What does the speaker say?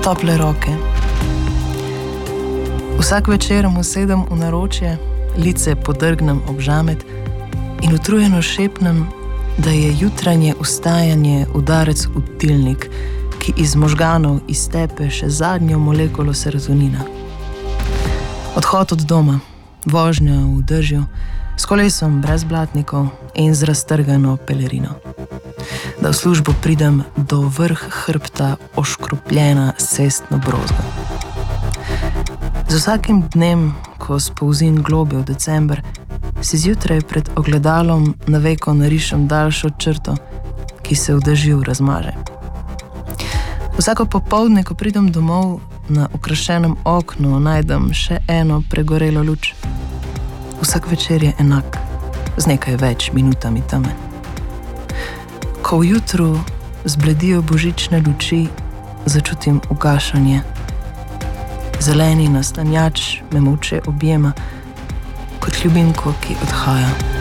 tople roke. Vsak večer mu sedem v naročje, lice podrgnem ob žamet in utrujeno šepnem, da je jutranje vstajanje udarec v tilnik, ki iz možganov iztepe še zadnjo molekulo serotonina. Odhod od doma, vožnja v dežju, s kolesom brez blatnikov in z raztrgano pelerino. Da v službo pridem do vrh hrbta oškropljena cestno brozgo. Z vsakim dnem, ko spolzim globe v december, si zjutraj pred ogledalom na veko narišem daljšo črto, ki se v dežju razmaže. Vsako popoldne, ko pridem domov, na okrašenem oknu najdem še eno pregorelo luč. Vsak večer je enak, z nekaj več minutami teme. Ko v jutru zbledijo božične luči, začutim ugašanje. Zeleni nastanjač me molče objema, kot ljubimko, ki odhaja.